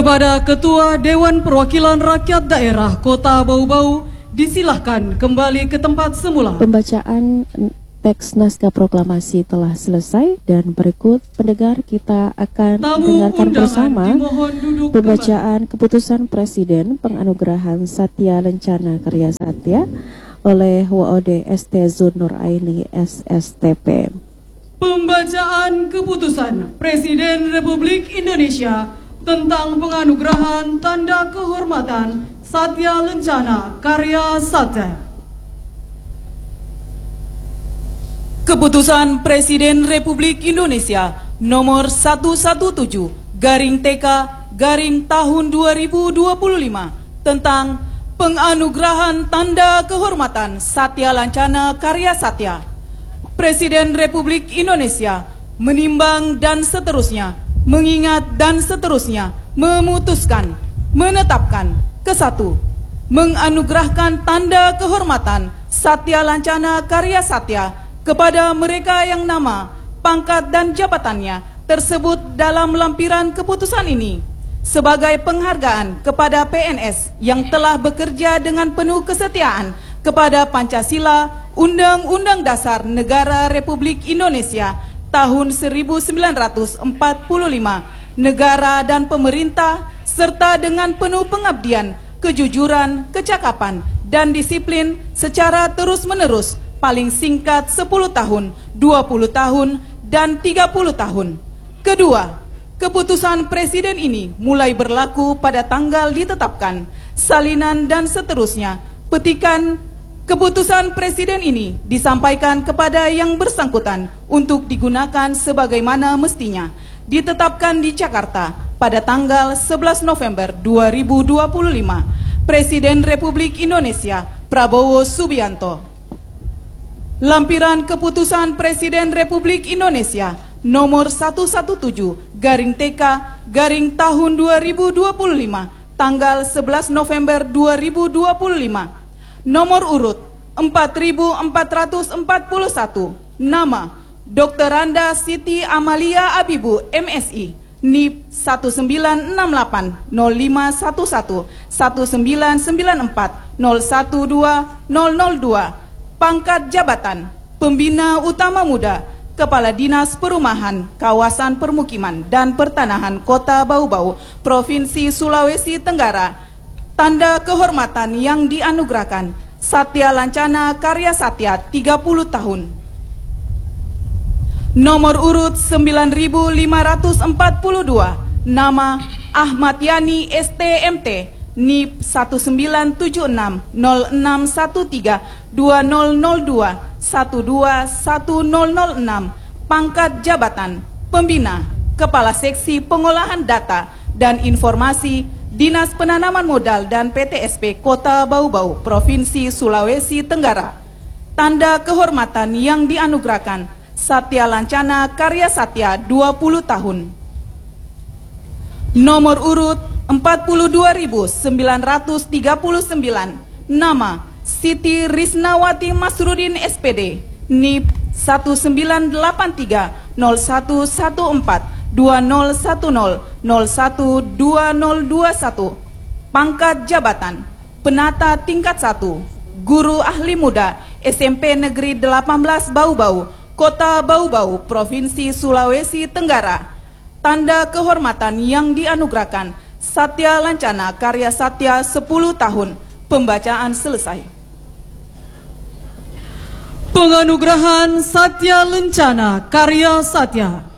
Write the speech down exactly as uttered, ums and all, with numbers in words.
Kepada Ketua Dewan Perwakilan Rakyat Daerah Kota Bau-Bau, disilahkan kembali ke tempat semula. Pembacaan teks naskah proklamasi telah selesai dan berikut pendengar kita akan Tamu mendengarkan bersama pembacaan kembali. Keputusan Presiden Penganugerahan Satya Lencana Karya Satya oleh W O D S T Zun Nur Aini S S T P. Pembacaan Keputusan Presiden Republik Indonesia tentang penganugerahan Tanda Kehormatan Satya Lencana Karya Satya. Keputusan Presiden Republik Indonesia nomor seratus tujuh belas garing T K garing tahun dua ribu dua puluh lima tentang penganugerahan Tanda Kehormatan Satya Lencana Karya Satya. Presiden Republik Indonesia menimbang dan seterusnya, mengingat dan seterusnya, memutuskan, menetapkan, kesatu, menganugerahkan Tanda Kehormatan Satya Lencana Karya Satya kepada mereka yang nama, pangkat dan jabatannya tersebut dalam lampiran keputusan ini sebagai penghargaan kepada P N S yang telah bekerja dengan penuh kesetiaan kepada Pancasila, Undang-Undang Dasar Negara Republik Indonesia tahun seribu sembilan ratus empat puluh lima, negara dan pemerintah, serta dengan penuh pengabdian, kejujuran, kecakapan, dan disiplin secara terus-menerus, paling singkat sepuluh tahun, dua puluh tahun, dan tiga puluh tahun. Kedua, keputusan Presiden ini mulai berlaku pada tanggal ditetapkan, salinan dan seterusnya. Petikan keputusan Presiden ini disampaikan kepada yang bersangkutan untuk digunakan sebagaimana mestinya. Ditetapkan di Jakarta pada tanggal sebelas November dua ribu dua puluh lima. Presiden Republik Indonesia Prabowo Subianto. Lampiran Keputusan Presiden Republik Indonesia nomor seratus tujuh belas garing T K garing tahun dua ribu dua puluh lima tanggal sebelas November dua ribu dua puluh lima. Nomor urut empat ribu empat ratus empat puluh satu. Nama Doktor Randa Siti Amalia Abibu M Si, N I P satu sembilan enam delapan nol lima satu satu satu sembilan sembilan empat nol satu dua nol nol dua. Pangkat jabatan Pembina Utama Muda, Kepala Dinas Perumahan, Kawasan Permukiman dan Pertanahan Kota Bau-Bau, Provinsi Sulawesi Tenggara. Tanda kehormatan yang dianugerahkan Satya Lencana Karya Satya tiga puluh tahun. Nomor urut sembilan ribu lima ratus empat puluh dua. Nama Ahmad Yani S T M T, N I P satu sembilan tujuh enam nol enam satu tiga dua nol nol dua satu dua satu nol nol enam. Pangkat jabatan Pembina, Kepala Seksi Pengolahan Data dan Informasi, Dinas Penanaman Modal dan P T S P Kota Bau-Bau, Provinsi Sulawesi Tenggara. Tanda kehormatan yang dianugerahkan Satya Lencana Karya Satya dua puluh tahun. Nomor urut empat puluh dua ribu sembilan ratus tiga puluh sembilan. Nama Siti Risnawati Masrudin S P D, N I P satu sembilan delapan tiga nol satu satu empat dua nol satu nol nol satu dua nol dua satu. Pangkat jabatan Penata tingkat satu, Guru Ahli Muda S M P Negeri delapan belas Bau-Bau, Kota Bau-Bau, Provinsi Sulawesi Tenggara. Tanda kehormatan yang dianugerahkan Satya Lencana Karya Satya sepuluh tahun. Pembacaan selesai. Penganugerahan Satya Lencana Karya Satya.